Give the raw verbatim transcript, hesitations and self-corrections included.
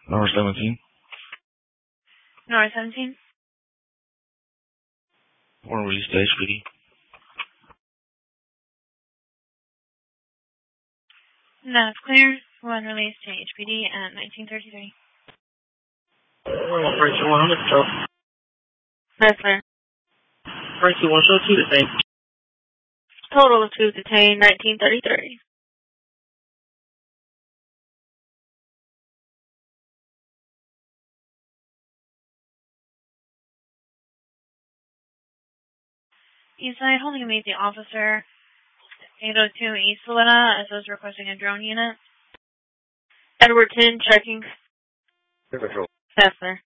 Number seventeen. Number seventeen. Warrant release to H P D. That's clear. One release to H P D at nineteen thirty-three. Operation one, hundred, so. That's clear. Operation one, show two detained. Total of two detained, nineteen thirty-three. Eastside, holding to meet the officer. eight oh two East Salina, as was requesting a drone unit. Edward ten, checking. Control. That's clear.